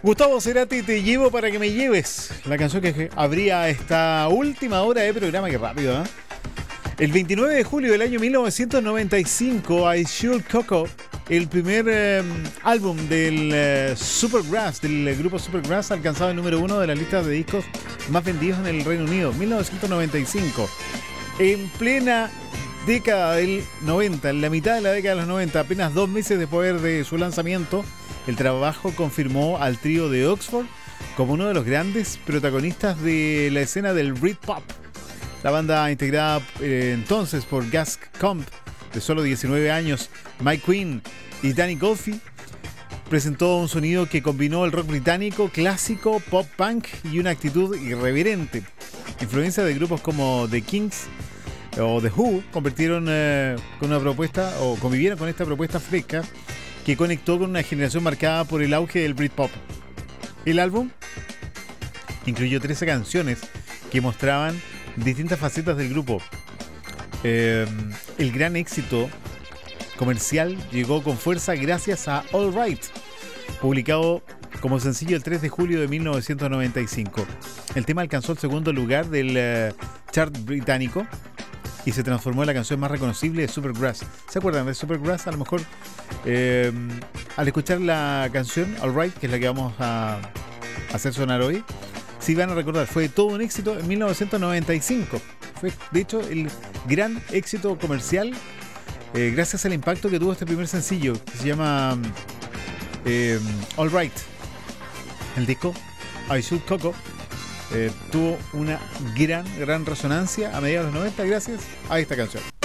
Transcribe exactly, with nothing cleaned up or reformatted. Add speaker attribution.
Speaker 1: Gustavo Cerati, Te llevo para que me lleves. La canción que abría esta última hora de programa, que rápido, ¿eh? El veintinueve de julio del año mil novecientos noventa y cinco, I Should Coco, el primer eh, álbum del eh, Supergrass, del grupo Supergrass, alcanzaba el número uno de las listas de discos más vendidos en el Reino Unido. mil novecientos noventa y cinco. En plena década del noventa, en la mitad de la década de los noventa, apenas dos meses después de su lanzamiento, el trabajo confirmó al trío de Oxford como uno de los grandes protagonistas de la escena del Britpop. La banda, integrada eh, entonces por Gus Comp, de solo diecinueve años, Mike Queen y Danny Goldfield, presentó un sonido que combinó el rock británico, clásico, pop punk y una actitud irreverente. Influencia de grupos como The Kings o The Who convirtieron eh, con una propuesta o convivieron con esta propuesta fresca que conectó con una generación marcada por el auge del Britpop. El álbum incluyó trece canciones que mostraban distintas facetas del grupo. Eh, el gran éxito comercial llegó con fuerza gracias a All Right, publicado como sencillo el tres de julio de mil novecientos noventa y cinco. El tema alcanzó el segundo lugar del uh, chart británico y se transformó en la canción más reconocible de Supergrass. ¿Se acuerdan de Supergrass? A lo mejor eh, al escuchar la canción All Right, que es la que vamos a hacer sonar hoy, si van a recordar, fue todo un éxito en mil novecientos noventa y cinco. Fue, de hecho, el gran éxito comercial eh, gracias al impacto que tuvo este primer sencillo, que se llama eh, All Right. El disco I Should Coco eh, tuvo una gran, gran resonancia a mediados de los noventa gracias a esta canción.